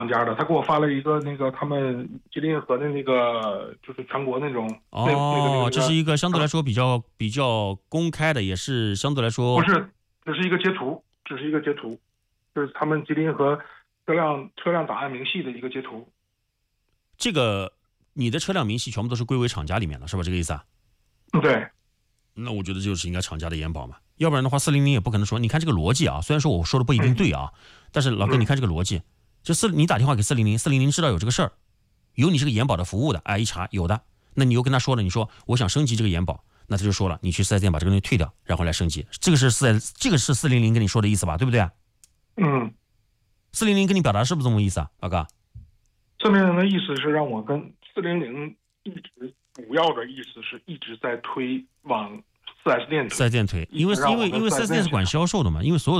家的，他给我发了一个那个他们吉林和的那个就是全国那种这是一个相对来说比较公开的，也是相对来说不是，只是一个截图，就是他们吉林和车辆档案明细的一个截图。 这个你的车辆明细全部都是归为厂家里面了，是吧？这个意思啊？ 对。 那我觉得就是应该厂家的延保嘛，要不然的话400也不可能说，你看这个逻辑啊，虽然说我说的不一定对啊，但是老哥你看这个逻辑，你打电话给400知道有这个事儿，有你这个延保的服务的，一查有的，那你又跟他说了，你说我想升级这个延保，那他就说了，你去4S店把这个东西退掉，然后来升级，这个是400跟你说的意思吧，对不对啊？400跟你表达是不是这么意思啊，老哥 ？400的意思是让我跟400一直主要的意思是一直在推往4S店推， 因为4S店是管销售的嘛，因为所有